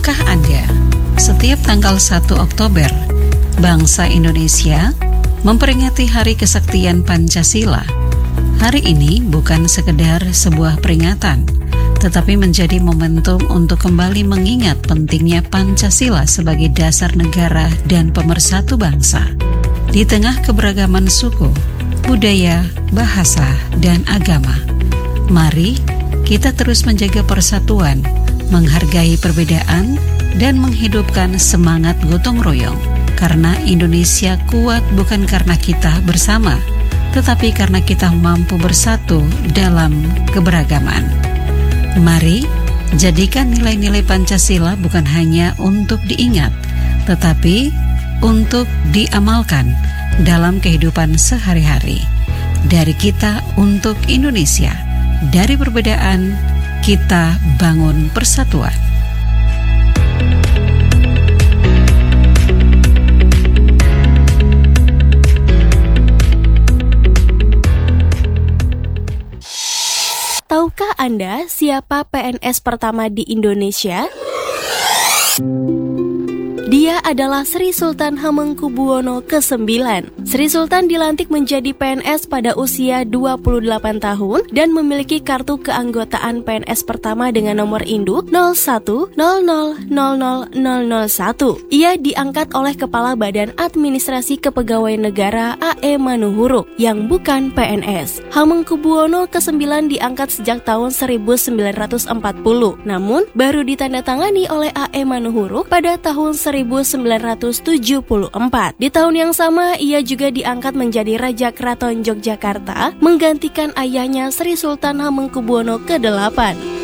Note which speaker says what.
Speaker 1: Tahukah Anda, setiap tanggal 1 Oktober, bangsa Indonesia memperingati Hari Kesaktian Pancasila. Hari ini bukan sekedar sebuah peringatan, tetapi menjadi momentum untuk kembali mengingat pentingnya Pancasila sebagai dasar negara dan pemersatu bangsa. Di tengah keberagaman suku, budaya, bahasa, dan agama, mari kita terus menjaga persatuan, menghargai perbedaan, dan menghidupkan semangat gotong royong. Karena Indonesia kuat bukan karena kita bersama, tetapi karena kita mampu bersatu dalam keberagaman. Mari jadikan nilai-nilai Pancasila bukan hanya untuk diingat, tetapi untuk diamalkan dalam kehidupan sehari-hari. Dari kita untuk Indonesia, dari perbedaan kita bangun persatuan.
Speaker 2: Tahukah Anda siapa PNS pertama di Indonesia? Dia adalah Sri Sultan Hamengkubuwono ke-9. Sri Sultan dilantik menjadi PNS pada usia 28 tahun dan memiliki kartu keanggotaan PNS pertama dengan nomor induk 01000001. Ia diangkat oleh Kepala Badan Administrasi Kepegawaian Negara A.E. Manuhuruk yang bukan PNS. Hamengkubuwono ke-9 diangkat sejak tahun 1940, namun baru ditandatangani oleh A.E. Manuhuruk pada tahun 1974. Di tahun yang sama, ia juga diangkat menjadi Raja Keraton Yogyakarta, menggantikan ayahnya Sri Sultan Hamengkubuwono ke-8.